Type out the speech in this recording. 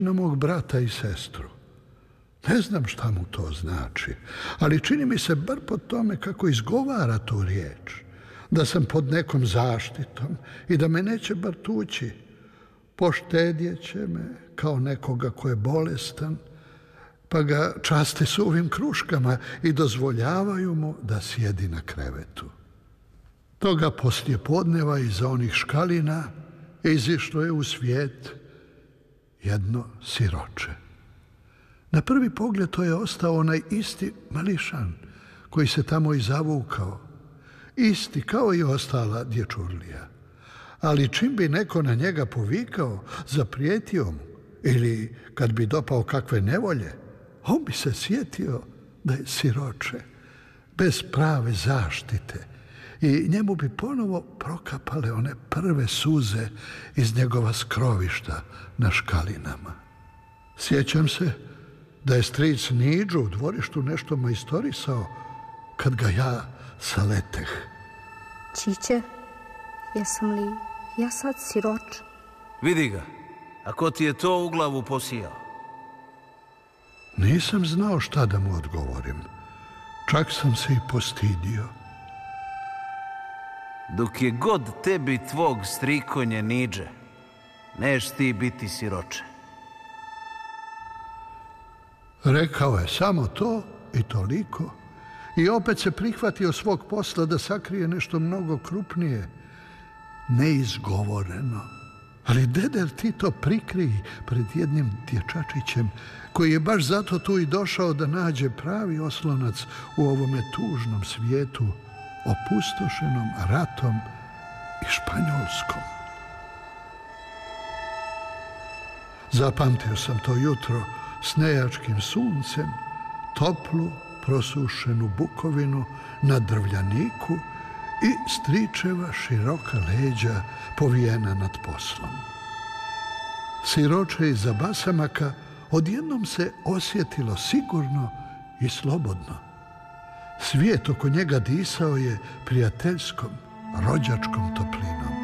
na mog brata i sestru. Ne znam šta mu to znači, ali čini mi se bar po tome kako izgovara tu riječ, da sam pod nekom zaštitom i da me neće bar tući. Poštedjet će me kao nekoga ko je bolestan, pa ga časte suvim kruškama i dozvoljavaju mu da sjedi na krevetu. Toga poslije podneva iza onih škalina izišlo je u svijet jedno siroče. Na prvi pogled to je ostao onaj isti mališan koji se tamo i zavukao, isti kao i ostala dječurlija. Ali čim bi neko na njega povikao, zaprijetio mu ili kad bi dopao kakve nevolje, on bi se sjetio da je siroče, bez prave zaštite, i njemu bi ponovo prokapale one prve suze iz njegova skrovišta na škalinama. Sjećam se da je stric Niđo u dvorištu nešto majstorisao kad ga ja saleteh. Čiće, jesam li ja sad siroč? Vidi ga, a ko ti je to u glavu posijao? Nisam znao šta da mu odgovorim. Čak sam se i postidio. Dok je god tebi tvog strikonje Niđe, neš ti biti siroče. Rekao je samo to i toliko i opet se prihvatio svog posla da sakrije nešto mnogo krupnije, neizgovoreno. Ali deder ti to prikrij pred jednim dječačićem koji je baš zato tu i došao da nađe pravi oslonac u ovome tužnom svijetu, opustošenom ratom i Španjolskom. Zapamtio sam to jutro s nejačkim suncem, toplu, prosušenu bukovinu na drvljaniku i stričeva široka leđa povijena nad poslom. Siroče iza basamaka odjednom se osjetilo sigurno i slobodno. Svijet oko njega disao je prijateljskom, rođačkom toplinom.